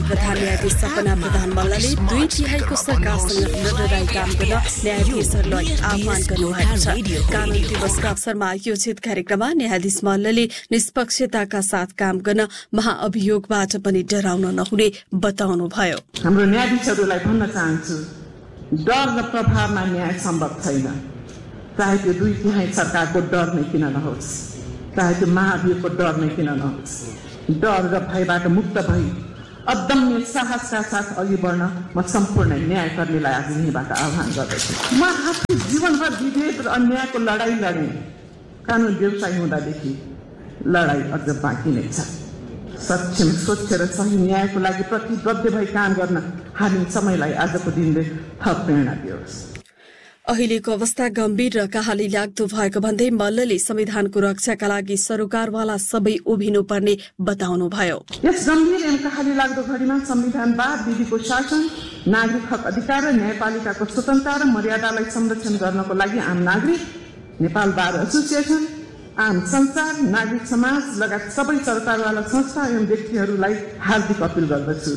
प्रधान न्यायाधीश सपना प्रधान मल्लले 2/3 सरकारसँग लडाई काम गर्न न्यायाधीशहरूलाई आह्वान गर्नुभएको छ। कानून दिवसका अवसरमा आयोजित कार्यक्रममा न्यायाधीश मल्लले निष्पक्षताका साथ काम गर्न महाअभियोगबाट पनि डराउन नहुने बताउनुभयो। हाम्रो न्यायाधीशहरूलाई भन्न चाहन्छु, डर र प्रभावमा न्याय सम्भव छैन। चाहे त्यो 2/3 सरकारको डर नै किन नहोस्, चाहे त्यो महाअभियोगको डर नै किन नहोस्, डर र भयबाट मुक्त भई अदम्य साहसका साथ अघि बढ्न म सम्पूर्ण न्यायकर्मीलाई आज यहीँबाट आह्वान गर्दछु। म आफ्नो जीवनभर विभेद र अन्यायको लडाई लडेँ। कानुन व्यवसायी हुँदादेखि लडाई अझ बाँकी नै छ। सक्षम, स्वच्छ र सही न्यायको लागि प्रतिबद्ध भई काम गर्न हामी समयलाई आजको दिनले थप प्रेरणा दियोस्। अहिलेको अवस्था गम्भीर र कहाली लाग्दो भएको भन्दै मल्लले संविधानको रक्षाका लागि सरोकारवाला सबै उभिनुपर्ने बताउनुभयो। यस गम्भीर एवं कहाली लाग्दो घडीमा संविधानवाद, विधिको शासन, नागरिक हक अधिकार र न्यायपालिकाको स्वतन्त्रता र मर्यादालाई संरक्षण गर्नको लागि आम नागरिक, नेपाल बार एसोसिएसन, आम संसार, नागरिक समाज लगायत सबै सरकारवाला संस्था एवं व्यक्तिहरूलाई हार्दिक अपील गर्दछु।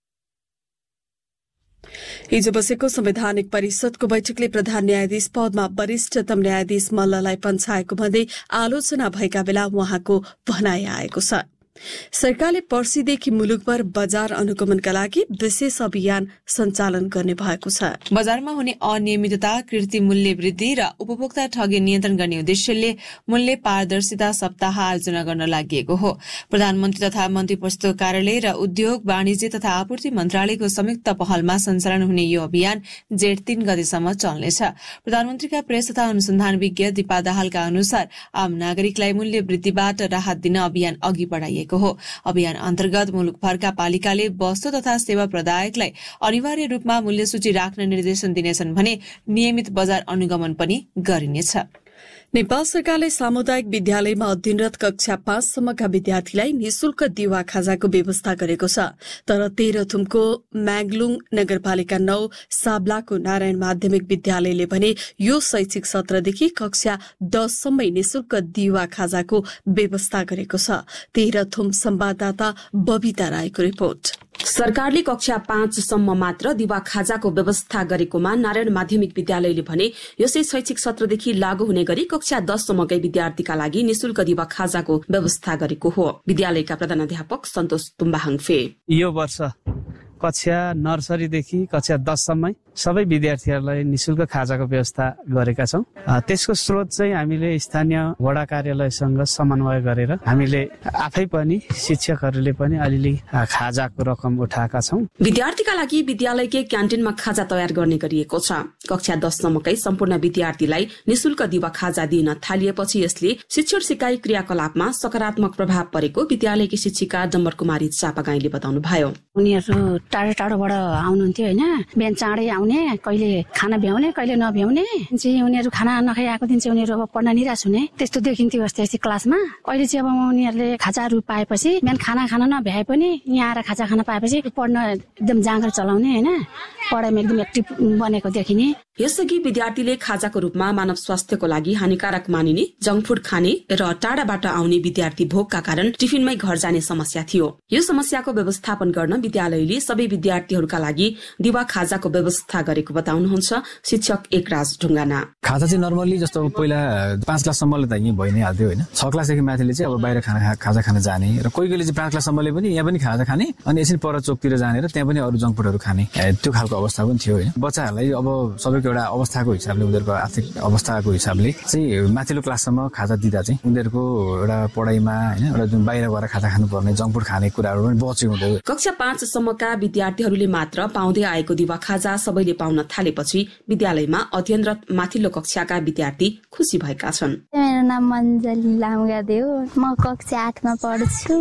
हिजो बसेको संवैधानिक परिषदको बैठकले प्रधान न्यायाधीश पदमा वरिष्ठतम न्यायाधीश मल्ललाई पन्छाएको भन्दै आलोचना भएका बेला उहाँको भनाइ आएको छ। सरकारले पर्सीदेखि मुलुकभर बजार अनुगमनका लागि विशेष अभियान सञ्चालन गर्ने भएको छ। बजारमा हुने अनियमितता, कृत्रिम मूल्य वृद्धि र उपभोक्ता ठगी नियन्त्रण गर्ने उद्देश्यले मूल्य पारदर्शिता सप्ताह आयोजना गर्न लागि हो। प्रधानमन्त्री तथा मन्त्री परिषदको कार्यालय र उद्योग, वाणिज्य तथा आपूर्ति मन्त्रालयको संयुक्त पहलमा सञ्चालन हुने यो अभियान जेठ 3 गतेसम्म चल्नेछ। प्रधानमन्त्रीका प्रेस तथा अनुसन्धान विज्ञ दिपा दाहालका अनुसार आम नागरिकलाई मूल्य वृद्धिबाट राहत दिन अभियान अघि बढाइएको हो। अभियान अन्तर्गत मुलुकभरका पालिकाले वस्तु तथा सेवा प्रदायकलाई अनिवार्य रूपमा मूल्य सूची राख्न निर्देशन दिनेछन् भने नियमित बजार अनुगमन पनि गरिनेछ। नेपाल सरकारले सामुदायिक विद्यालयमा अध्ययनरत कक्षा 5 सम्मका विद्यार्थीलाई निशुल्क दिवा खाजाको व्यवस्था गरेको छ। तर तेह्रथुमको म्याग्लुङ नगरपालिका 9 साब्लाको नारायण माध्यमिक विद्यालयले भने यो शैक्षिक सत्रदेखि कक्षा 10 सम्मै निशुल्क दिवा खाजाको व्यवस्था गरेको छ। तेह्रथुम संवाददाता बबिता राईको रिपोर्ट। सरकारले कक्षा 5 सम्म मात्र दिवा खाजाको व्यवस्था गरेकोमा नारायण माध्यमिक विद्यालयले भने यसै शैक्षिक सत्रदेखि लागू हुने गरी कक्षा 10 सम्मकै विद्यार्थीका लागि निशुल्क दिवा खाजाको व्यवस्था गरेको हो। विद्यालयका प्रधानाध्यापक सन्तोष तुम्बाहाङफे यो वर्ष कक्षा नर्सरीदेखि कक्षा 10 सम्मै सबै विद्यार्थीहरूलाई निशुल्क खाजाको व्यवस्था गरेका छौं। त्यसको स्रोत चाहिँ हामीले स्थानीय वडा कार्यालयसँग समन्वय गरेर हामीले आफै पनि शिक्षकहरूले पनि अलिअलि खाजाको रकम उठाएका छौं। विद्यार्थीका लागि विद्यालयकै क्यान्टिनमा खाजा तयार गर्ने गरिएको छ। कक्षा 10 सम्मकै सम्पूर्ण विद्यार्थीलाई निशुल्क दिवा खाजा दिन थालिएपछि यसले शिक्षण सिकाइ क्रियाकलापमा सकारात्मक प्रभाव परेको विद्यालयकी शिक्षिका डम्बर कुमारी चापागाईले बताउनुभयो। उनीहरू टाढो टाढोबाट आउनुहुन्थ्यो होइन, बिहान चाँडै आउने, कहिले खाना भ्याउने कहिले नभ्याउने, चाहिँ उनीहरू खाना नखाइ आएको दिन चाहिँ उनीहरू अब पढ्न निराश हुने त्यस्तो देखिन्थ्यो अस्ति क्लासमा। अहिले चाहिँ अब उनीहरूले खाजाहरू पाएपछि बिहान खाना खान नभ्याए पनि यहाँ आएर खाजा खान पाएपछि पढ्न एकदम जाँगर चलाउने होइन, पढाइमा एकदम एक्टिभ बनेको देखिने। यसअघि विद्यार्थीले खाजाको रूपमा मानव स्वास्थ्यको लागि हानिकारक मानिने जङ्क फुड खाने र टाढाबाट आउने विद्यार्थी भोकका कारण टिफिनमै घर जाने समस्या थियो। यो समस्याको व्यवस्थापन गर्न विद्यालयले सबै विद्यार्थीहरूका लागि दिवा खाजाको व्यवस्था गरेको बताउनुहुन्छ शिक्षक एकराज ढुङ्गाना। खाजा चाहिँ नर्मली जस्तो पहिला 5 क्लाससम्मले त यहीँ भइ नै हाल्थ्यो होइन, 6 क्लासदेखि माथिले चाहिँ अब बाहिर खाजा खान जाने र कोही कोहीले चाहिँ 5 क्लाससम्मले पनि यहाँ पनि खाजा खाने अनि यसरी पर चोकतिर जाने र त्यहाँ पनि अरू जङ्क फुडहरू खाने, त्यो खालको अवस्था पनि थियो होइन। बच्चाहरूलाई अब सबैको एउटा अवस्थाको हिसाबले उनीहरूको आर्थिक अवस्थाको हिसाबले चाहिँ माथिल्लो क्लाससम्म खाजा दिँदा चाहिँ उनीहरूको एउटा पढाइमा होइन एउटा जुन बाहिर गएर खाजा खानुपर्ने जङ्क फुड खाने कुराहरू पनि बच्यो हुँदै। कक्षा 5 सम्मका विद्यार्थीहरूले मात्र पाउँदै आएको दिवा खाजा सबैले पाउन थालेपछि विद्यालयमा अध्ययनरत माथिल्लो कक्षाका विद्यार्थी खुसी भएका छन्। मेरो नाम मञ्जली लामगादेव, म कक्षा 8 मा पढ्छु।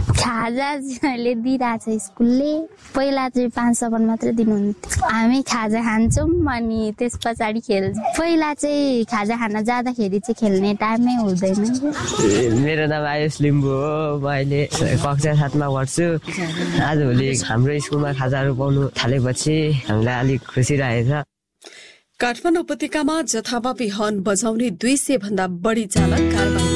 खाजा ले दिइरहेछ स्कुलले, पहिला चाहिँ 500 मात्र दिनुहुन्थ्यो। हामी खाजा खान्छौँ अनि त्यस पछाडि खेल्छौँ। पहिला चाहिँ खाजा खान जाँदाखेरि चाहिँ खेल्ने टाइमै हुँदैन। मेरो नाम आयुष लिम्बू हो, म अहिले कक्षा 7 मा पढ्छु। आजभोलि हाम्रो स्कुलमा खाजाहरू पाउनु थालेपछि हामीलाई अलिक खुसी लागेछ। काठमाडौँ उपत्यकामा जथाभावी हर्न बजाउने 200 भन्दा बढी चालक कारबाही